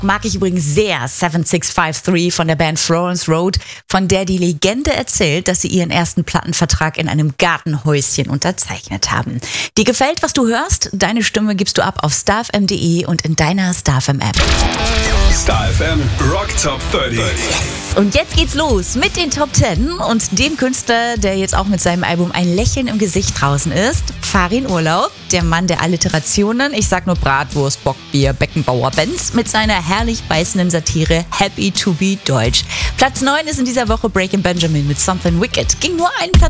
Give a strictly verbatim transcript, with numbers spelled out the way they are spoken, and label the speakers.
Speaker 1: mag ich übrigens sehr. seven six five three von der Band Florence Road, von der die Legende erzählt, dass sie ihren ersten Plattenvertrag in einem Gartenhäuschen unterzeichnet haben. Dir gefällt, was du hörst? Deine Stimme gibst du ab auf starfm punkt de und in deiner StarFM-App.
Speaker 2: StarFM Rock Top dreißig.
Speaker 1: Yes. Und jetzt geht's los mit den Top zehn und dem Künstler, der jetzt auch mit seinem Album Ein Lächeln im Gesicht draußen ist. Farin Urlaub, der Mann der Alliterationen. Ich sag nur Bratwurst, Bockbier, Beckenbauer, Benz mit seiner herrlich beißenden Satire Happy to be Deutsch. Platz neun ist in dieser Woche Breaking Benjamin mit Something Wicked. Ging nur einen Platz